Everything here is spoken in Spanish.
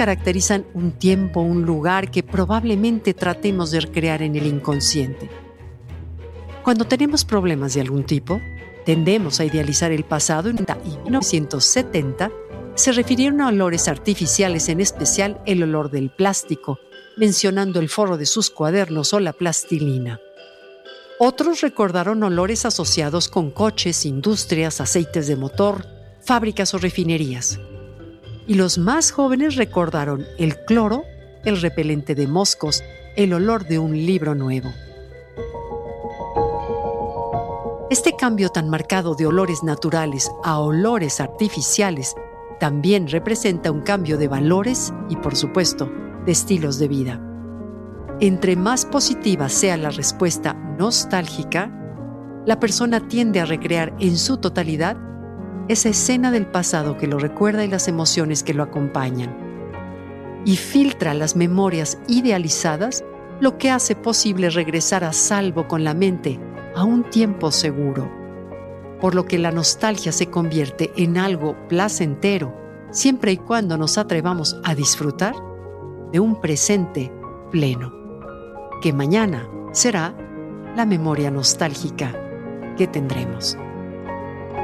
caracterizan un tiempo, un lugar que probablemente tratemos de recrear en el inconsciente. Cuando tenemos problemas de algún tipo, tendemos a idealizar el pasado. En 1970 se refirieron a olores artificiales, en especial el olor del plástico, mencionando el forro de sus cuadernos o la plastilina. Otros recordaron olores asociados con coches, industrias, aceites de motor, fábricas o refinerías. Y los más jóvenes recordaron el cloro, el repelente de moscos, el olor de un libro nuevo. Este cambio tan marcado de olores naturales a olores artificiales también representa un cambio de valores y, por supuesto, de estilos de vida. Entre más positiva sea la respuesta nostálgica, la persona tiende a recrear en su totalidad esa escena del pasado que lo recuerda y las emociones que lo acompañan, y filtra las memorias idealizadas, lo que hace posible regresar a salvo con la mente a un tiempo seguro, por lo que la nostalgia se convierte en algo placentero siempre y cuando nos atrevamos a disfrutar de un presente pleno, que mañana será la memoria nostálgica que tendremos.